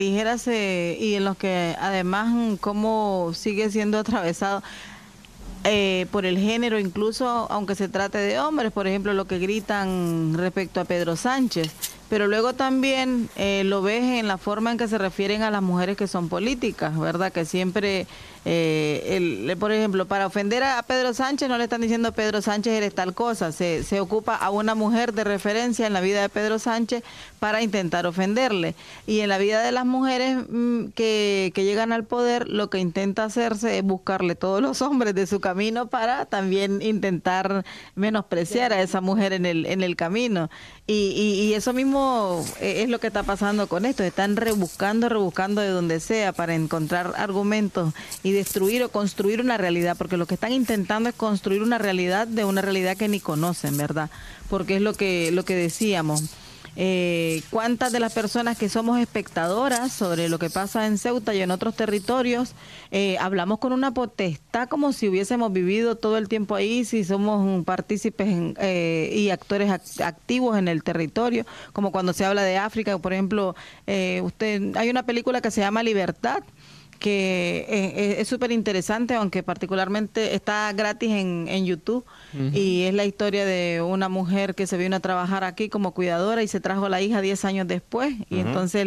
ligeras y en los que además cómo sigue siendo atravesado por el género, incluso aunque se trate de hombres, por ejemplo, lo que gritan respecto a Pedro Sánchez, pero luego también lo ves en la forma en que se refieren a las mujeres que son políticas, ¿verdad? Que siempre, por ejemplo, para ofender a Pedro Sánchez no le están diciendo Pedro Sánchez eres tal cosa, se ocupa a una mujer de referencia en la vida de Pedro Sánchez para intentar ofenderle. Y en la vida de las mujeres que llegan al poder, lo que intenta hacerse es buscarle todos los hombres de su camino para también intentar menospreciar a esa mujer en el camino. Y eso mismo es lo que está pasando con esto. Están rebuscando de donde sea para encontrar argumentos y destruir o construir una realidad, porque lo que están intentando es construir una realidad de una realidad que ni conocen, ¿verdad? Porque es lo que decíamos. Cuántas de las personas que somos espectadoras sobre lo que pasa en Ceuta y en otros territorios hablamos con una potestad como si hubiésemos vivido todo el tiempo ahí, si somos partícipes y actores activos en el territorio, como cuando se habla de África, por ejemplo, hay una película que se llama Libertad, que es súper interesante, aunque particularmente está gratis en YouTube, y es la historia de una mujer que se vino a trabajar aquí como cuidadora y se trajo a la hija 10 años después, y entonces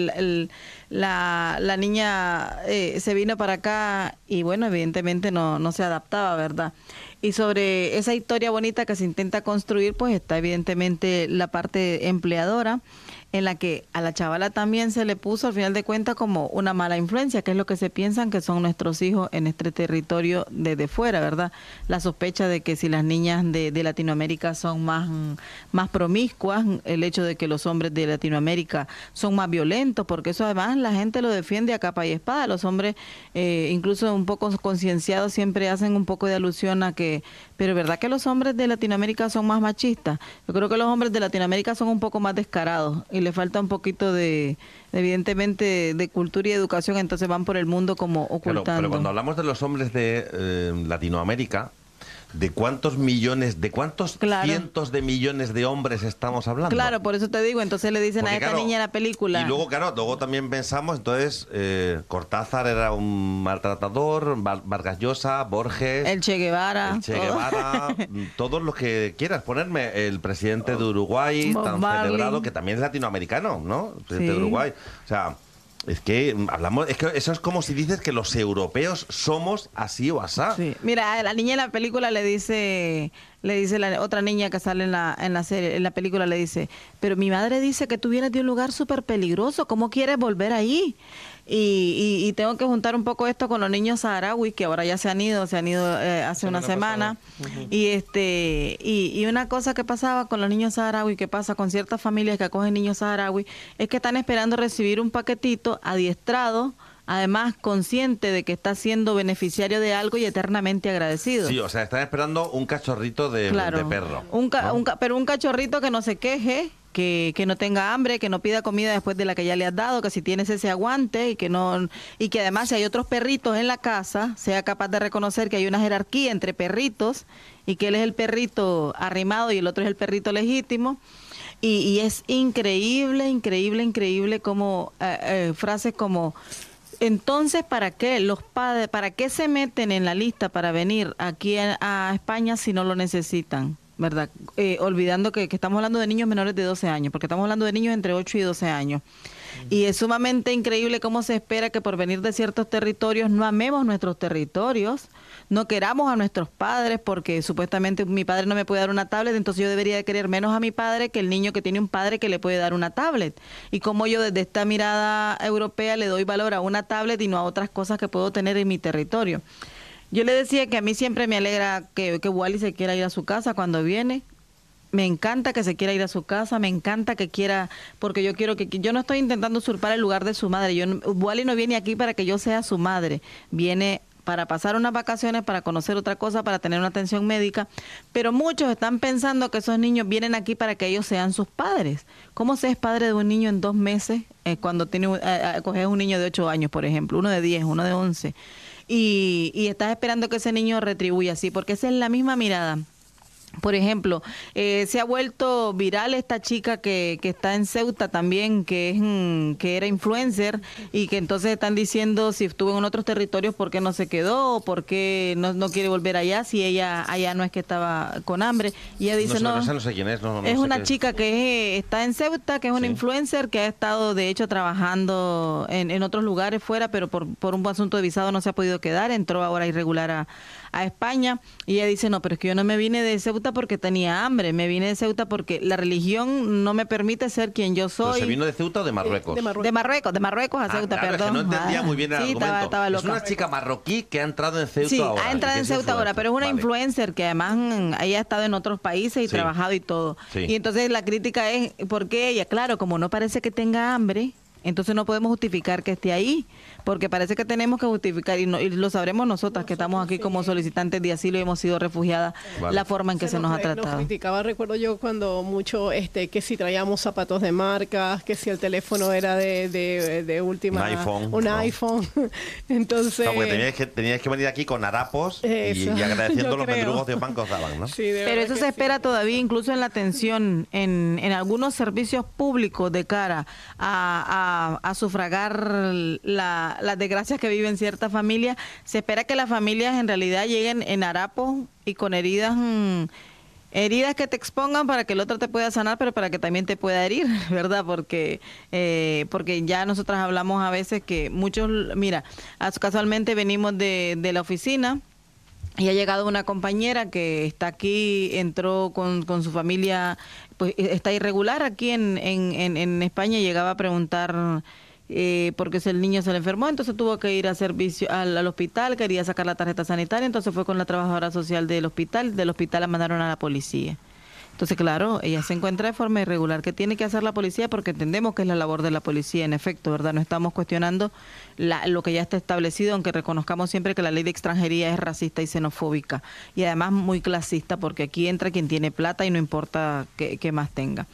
la niña se vino para acá y bueno, evidentemente no se adaptaba, ¿verdad? Y sobre esa historia bonita que se intenta construir, pues está evidentemente la parte empleadora, en la que a la chavala también se le puso al final de cuentas como una mala influencia, que es lo que se piensan que son nuestros hijos en este territorio desde fuera, ¿verdad? La sospecha de que si las niñas de Latinoamérica son más promiscuas, el hecho de que los hombres de Latinoamérica son más violentos, porque eso además la gente lo defiende a capa y espada. Los hombres, incluso un poco concienciados, siempre hacen un poco de alusión a que, pero es verdad que los hombres de Latinoamérica son más machistas. Yo creo que los hombres de Latinoamérica son un poco más descarados y le falta un poquito evidentemente, de cultura y educación, entonces van por el mundo como ocultando. Claro, pero cuando hablamos de los hombres de Latinoamérica, ¿de cuántos millones, de cuántos cientos de millones de hombres estamos hablando? Claro, por eso te digo, entonces le dicen a esta niña en la película. Y luego, luego también pensamos, entonces, Cortázar era un maltratador, Vargas Llosa, Borges... El Che Guevara. Todos los que quieras ponerme. El presidente de Uruguay, tan celebrado, que también es latinoamericano, ¿no? El presidente de Uruguay. O sea... Es que hablamos, es que eso es como si dices que los europeos somos así o asá. Sí. Mira, la niña en la película le dice la otra niña que sale en la serie, en la película le dice, pero mi madre dice que tú vienes de un lugar súper peligroso, ¿cómo quieres volver ahí? Y tengo que juntar un poco esto con los niños saharauis, que ahora ya se han ido hace una semana. Y una cosa que pasaba con los niños saharauis, que pasa con ciertas familias que acogen niños saharauis, es que están esperando recibir un paquetito adiestrado, además consciente de que está siendo beneficiario de algo y eternamente agradecido. Sí, o sea, están esperando un cachorrito de perro. Pero un cachorrito que no se queje, que no tenga hambre, que no pida comida después de la que ya le has dado, que si tienes ese aguante y que además si hay otros perritos en la casa, sea capaz de reconocer que hay una jerarquía entre perritos y que él es el perrito arrimado y el otro es el perrito legítimo. Y es increíble como frases como... Entonces, ¿para qué los padres, para qué se meten en la lista para venir aquí a España si no lo necesitan? ¿Verdad? Olvidando que estamos hablando de niños menores de 12 años, porque estamos hablando de niños entre 8 y 12 años. Y es sumamente increíble cómo se espera que por venir de ciertos territorios no amemos nuestros territorios, no queramos a nuestros padres, porque supuestamente mi padre no me puede dar una tablet, entonces yo debería de querer menos a mi padre que el niño que tiene un padre que le puede dar una tablet. Y cómo yo desde esta mirada europea le doy valor a una tablet y no a otras cosas que puedo tener en mi territorio. Yo le decía que a mí siempre me alegra que Wally se quiera ir a su casa cuando viene. Me encanta que se quiera ir a su casa, me encanta que quiera, porque yo quiero yo no estoy intentando usurpar el lugar de su madre. Wally no viene aquí para que yo sea su madre, viene para pasar unas vacaciones, para conocer otra cosa, para tener una atención médica, pero muchos están pensando que esos niños vienen aquí para que ellos sean sus padres. ¿Cómo se es padre de un niño en 2 meses cuando coges un niño de 8 años, por ejemplo, uno de 10, uno de 11? Y estás esperando que ese niño retribuya así, porque esa es la misma mirada Por ejemplo, se ha vuelto viral esta chica que está en Ceuta también, que era influencer, y que entonces están diciendo si estuvo en otros territorios, por qué no se quedó, por qué no quiere volver allá, si ella allá no es que estaba con hambre. Y ella dice, no sé quién es. Es una chica que está en Ceuta, que es una influencer, que ha estado de hecho trabajando en otros lugares fuera, pero por un asunto de visado no se ha podido quedar, entró ahora irregular a España, y ella dice, no, pero es que yo no me vine de Ceuta porque tenía hambre, me vine de Ceuta porque la religión no me permite ser quien yo soy. ¿Pero se vino de Ceuta o de Marruecos? De Marruecos a Ceuta, claro, perdón. Es que no entendía muy bien el argumento. Estaba loca. Es una chica marroquí que ha entrado en Ceuta ahora. Sí, ha entrado en Ceuta ahora, pero es una influencer que además ella ha estado en otros países y trabajado y todo. Sí. Y entonces la crítica es, ¿por qué ella? Claro, como no parece que tenga hambre, entonces no podemos justificar que esté ahí, porque parece que tenemos que justificar, y lo sabremos nosotras que estamos aquí como solicitantes de asilo y hemos sido refugiadas, la forma en que se nos ha tratado. Nos criticaba, recuerdo yo, cuando mucho, que si traíamos zapatos de marcas, que si el teléfono era de última... Un iPhone. Entonces... No, porque teníais que venir aquí con harapos y agradeciendo los mendrugos de pan que os daban, ¿no? Sí, pero eso se espera todavía, incluso en la atención, en algunos servicios públicos de cara a sufragar las desgracias que viven ciertas familias. Se espera que las familias en realidad lleguen en harapos y con heridas que te expongan para que el otro te pueda sanar, pero para que también te pueda herir, ¿verdad? Porque ya nosotras hablamos a veces que muchos, mira, casualmente venimos de la oficina y ha llegado una compañera que está aquí, entró con su familia, pues está irregular aquí en España, y llegaba a preguntar porque el niño se le enfermó, entonces tuvo que ir a servicio al hospital, quería sacar la tarjeta sanitaria, entonces fue con la trabajadora social del hospital la mandaron a la policía. Entonces, claro, ella se encuentra de forma irregular. ¿Qué tiene que hacer la policía? Porque entendemos que es la labor de la policía, en efecto, ¿verdad? No estamos cuestionando lo que ya está establecido, aunque reconozcamos siempre que la ley de extranjería es racista y xenofóbica, y además muy clasista, porque aquí entra quien tiene plata y no importa qué más tenga.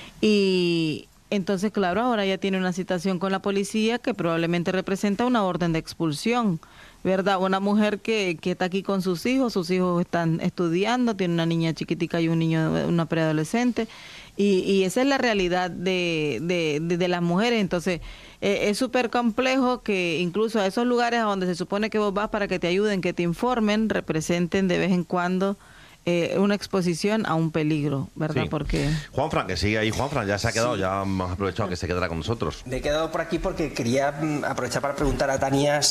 Y entonces, claro, ahora ya tiene una citación con la policía que probablemente representa una orden de expulsión, ¿verdad? Una mujer que está aquí con sus hijos están estudiando, tiene una niña chiquitica y un niño, una preadolescente, y esa es la realidad de las mujeres. Entonces, es súper complejo que incluso a esos lugares a donde se supone que vos vas para que te ayuden, que te informen, representen de vez en cuando una exposición a un peligro, ¿verdad? Sí. Porque Juanfran, que sigue ahí. Juanfran, ya se ha quedado, ya hemos aprovechado que se quedará con nosotros. Me he quedado por aquí porque quería aprovechar para preguntar a Tania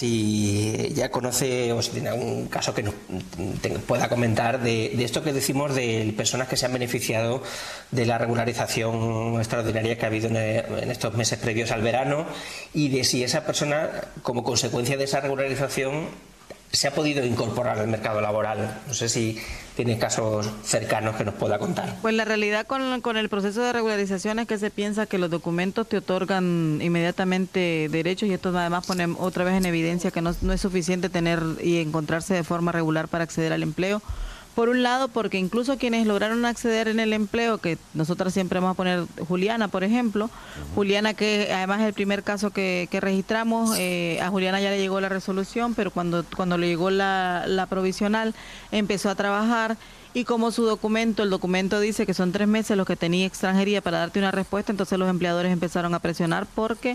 si ya conoce o si tiene algún caso que nos pueda comentar de esto que decimos de personas que se han beneficiado de la regularización extraordinaria que ha habido en estos meses previos al verano, y de si esa persona, como consecuencia de esa regularización, se ha podido incorporar al mercado laboral. No sé si tiene casos cercanos que nos pueda contar. Pues la realidad con el proceso de regularización es que se piensa que los documentos te otorgan inmediatamente derechos, y esto además pone otra vez en evidencia que no es suficiente tener y encontrarse de forma regular para acceder al empleo. Por un lado, porque incluso quienes lograron acceder en el empleo, que nosotras siempre vamos a poner Juliana, por ejemplo, Juliana, que además es el primer caso que registramos, a Juliana ya le llegó la resolución, pero cuando le llegó la provisional, empezó a trabajar, y como el documento dice que son 3 meses los que tenía extranjería para darte una respuesta, entonces los empleadores empezaron a presionar porque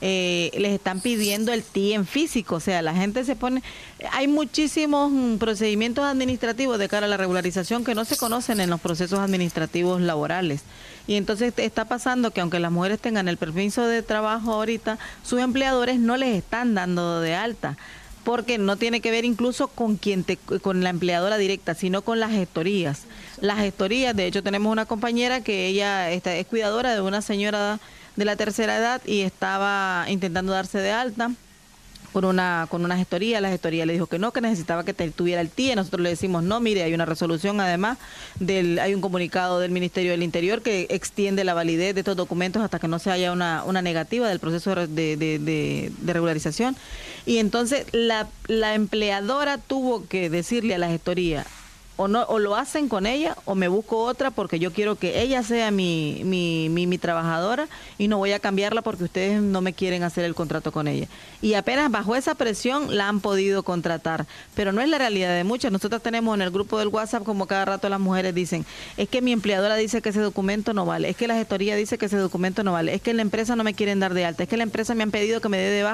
les están pidiendo el TIE en físico. O sea, la gente se pone... Hay muchísimos procedimientos administrativos de cara a la regularización que no se conocen en los procesos administrativos laborales. Y entonces está pasando que aunque las mujeres tengan el permiso de trabajo ahorita, sus empleadores no les están dando de alta, porque no tiene que ver incluso con con la empleadora directa, sino con las gestorías. Las gestorías, de hecho tenemos una compañera que ella es cuidadora de una señora de la tercera edad y estaba intentando darse de alta con una gestoría. La gestoría le dijo que no, que necesitaba que tuviera el TIE. Nosotros le decimos no, mire, hay una resolución, además hay un comunicado del Ministerio del Interior que extiende la validez de estos documentos hasta que no se haya una negativa del proceso de regularización. Y entonces la empleadora tuvo que decirle a la gestoría: o no, o lo hacen con ella o me busco otra porque yo quiero que ella sea mi trabajadora y no voy a cambiarla porque ustedes no me quieren hacer el contrato con ella. Y apenas bajo esa presión la han podido contratar, pero no es la realidad de muchas. Nosotros tenemos en el grupo del WhatsApp, como cada rato las mujeres dicen, es que mi empleadora dice que ese documento no vale, es que la gestoría dice que ese documento no vale, es que en la empresa no me quieren dar de alta, es que en la empresa me han pedido que me dé de baja